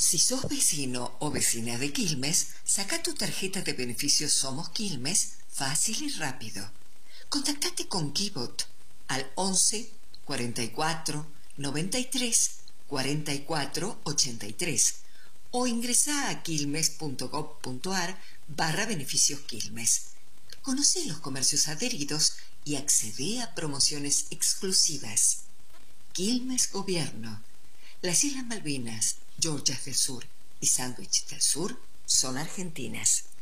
Si sos vecino o vecina de Quilmes, saca tu tarjeta de beneficios Somos Quilmes fácil y rápido. Contactate con Kibot al 11 44 93 44 83 o ingresá a quilmes.gov.ar/beneficios Quilmes. Conoce los comercios adheridos y accede a promociones exclusivas. Quilmes Gobierno. Las Islas Malvinas, Georgias del Sur y Sandwich del Sur son argentinas.